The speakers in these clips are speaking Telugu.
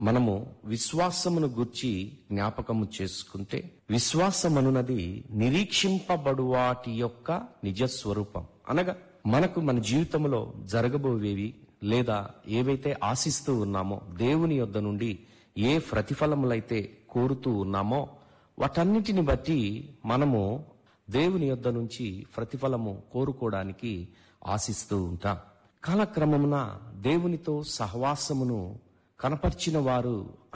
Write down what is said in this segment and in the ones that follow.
మనము విశ్వాసమును గూర్చి జ్ఞాపకము చేసుకుంటే, విశ్వాసమనున్నది నిరీక్షింపబడు వాటి యొక్క నిజస్వరూపం. అనగా మనకు మన జీవితంలో జరగబోయేవి లేదా ఏవైతే ఆశిస్తూ ఉన్నామో, దేవుని యొద్ద నుండి ఏ ప్రతిఫలములైతే కోరుతూ ఉన్నామో వాటన్నిటిని బట్టి మనము దేవుని యొద్ద నుంచి ప్రతిఫలము కోరుకోవడానికి ఆశిస్తూ ఉంటాం. కాలక్రమమున దేవునితో సహవాసమును కనపర్చిన వారు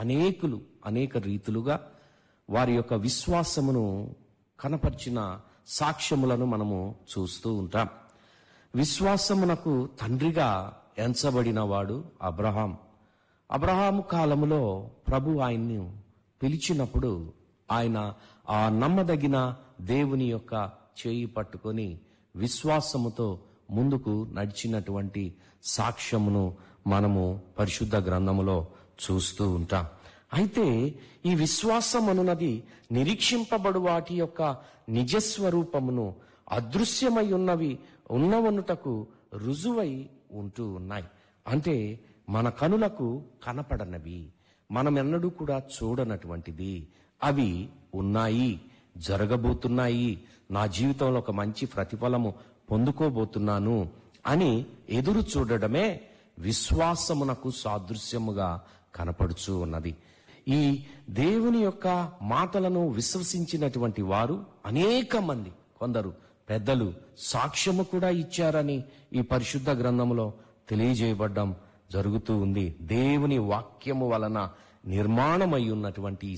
అనేక రీతులుగా వారి యొక్క విశ్వాసమును కనపర్చిన సాక్ష్యములను మనము చూస్తూ ఉంటాం. విశ్వాసమునకు తండ్రిగా ఎంచబడిన వాడు అబ్రహాం. అబ్రహాము కాలములో ప్రభు ఆయన్ను పిలిచినప్పుడు ఆయన ఆ నమ్మదగిన దేవుని యొక్క చేయి పట్టుకొని విశ్వాసముతో ముందుకు నడిచినటువంటి సాక్ష్యమును మనము పరిశుద్ధ గ్రంథములో చూస్తూ ఉంటాం. అయితే ఈ విశ్వాసం అనున్నది నిరీక్షింపబడు వాటి యొక్క నిజస్వరూపమును అదృశ్యమై ఉన్నవనుటకు రుజువై ఉంటూ ఉన్నాయి. అంటే మన కనులకు కనపడనవి, మనమెన్నడూ కూడా చూడనటువంటిది, అవి ఉన్నాయి, జరగబోతున్నాయి, నా జీవితంలో ఒక మంచి ప్రతిఫలము పొందుకోబోతున్నాను అని ఎదురు చూడడమే విశ్వాసమునకు సాదృశ్యముగా కనపడుచూ ఉన్నది. ఈ దేవుని యొక్క మాటలను విశ్వసించినటువంటి వారు అనేక మంది, కొందరు పెద్దలు సాక్ష్యము కూడా ఇచ్చారని ఈ పరిశుద్ధ గ్రంథములో తెలియజేయబడ్డం జరుగుతూ ఉంది. దేవుని వాక్యము వలన నిర్మాణమై ఉన్నటువంటి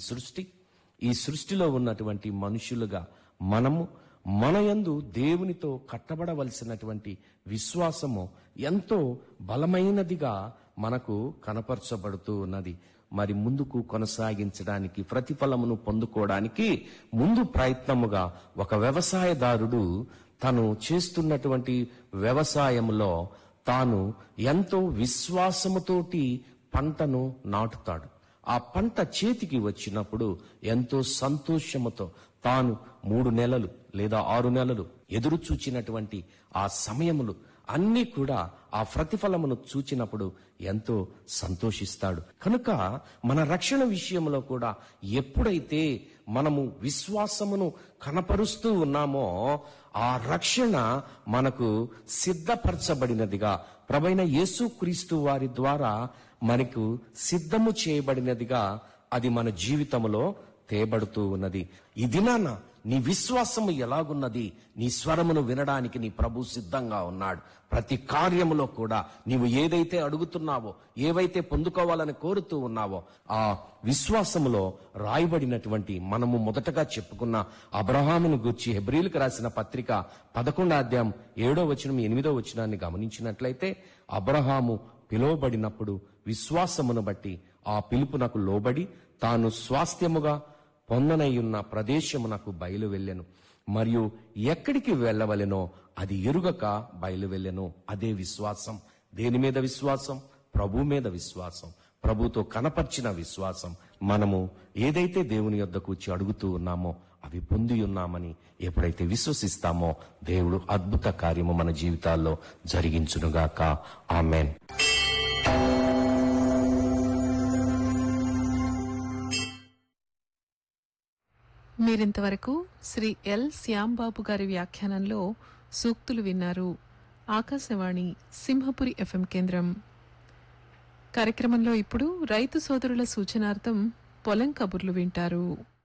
ఈ సృష్టిలో ఉన్నటువంటి మనుషులుగా మనము మన యందు దేవునితో కట్టబడవలసినటువంటి విశ్వాసము ఎంతో బలమైనదిగా మనకు కనపరచబడుతూ ఉన్నది. మరి ముందుకు కొనసాగించడానికి, ప్రతిఫలమును పొందుకోవడానికి ముందు ప్రయత్నముగా ఒక వ్యవసాయదారుడు తను చేస్తున్నటువంటి వ్యవసాయములో తాను ఎంతో విశ్వాసముతోటి పంటను నాటుతాడు. ఆ పంట చేతికి వచ్చినప్పుడు ఎంతో సంతోషముతో తాను 3 నెలలు లేదా 6 నెలలు ఎదురు చూచినటువంటి ఆ సమయములు అన్నీ కూడా ఆ ప్రతిఫలమును చూచినప్పుడు ఎంతో సంతోషిస్తాడు. కనుక మన రక్షణ విషయంలో కూడా ఎప్పుడైతే మనము విశ్వాసమును కనపరుస్తూ ఉన్నామో ఆ రక్షణ మనకు సిద్ధపరచబడినదిగా, ప్రభువైన యేసుక్రీస్తు వారి ద్వారా మనకు సిద్ధము చేయబడినదిగా అది మన జీవితంలో తేబడుతూ ఉన్నది. ఈ దినాన నీ విశ్వాసము ఎలాగున్నది? నీ స్వరమును వినడానికి నీ ప్రభు సిద్ధంగా ఉన్నాడు. ప్రతి కార్యములో కూడా నీవు ఏదైతే అడుగుతున్నావో, ఏవైతే పొందుకోవాలని కోరుతూ ఉన్నావో ఆ విశ్వాసములో రాయబడినటువంటి, మనము మొదటగా చెప్పుకున్న అబ్రహామును గూర్చి హెబ్రీయులకు రాసిన పత్రిక 11వ అధ్యాయం 7వ వచనం 8వ వచనాన్ని గమనించినట్లయితే, అబ్రహాము పిలువబడినప్పుడు విశ్వాసమును బట్టి ఆ పిలుపునకు లోబడి తాను స్వాస్థ్యముగా పొందనయ్యున్న ప్రదేశమునకు బయలు వెళ్ళెను, మరియు ఎక్కడికి వెళ్ళవలెనో అది ఎరుగక బయలు వెళ్ళెను. అదే విశ్వాసం. దేని మీద విశ్వాసం? ప్రభు మీద విశ్వాసం, ప్రభుతో కనపర్చిన విశ్వాసం. మనము ఏదైతే దేవుని యొద్దకు వచ్చి అడుగుతూ ఉన్నామో అవి పొంది ఉన్నామని ఎప్పుడైతే విశ్వసిస్తామో దేవుడు అద్భుత కార్యము మన జీవితాల్లో జరిగించునుగాక. ఆమేన్. మీరింతవరకు శ్రీ ఎల్ శ్యాంబాబు గారి వ్యాఖ్యానంలో సూక్తులు విన్నారు. ఆకాశవాణి సింహపురి FM కేంద్రం. కార్యక్రమంలో ఇప్పుడు రైతు సోదరుల సూచనార్థం పొలం కబుర్లు వింటారు.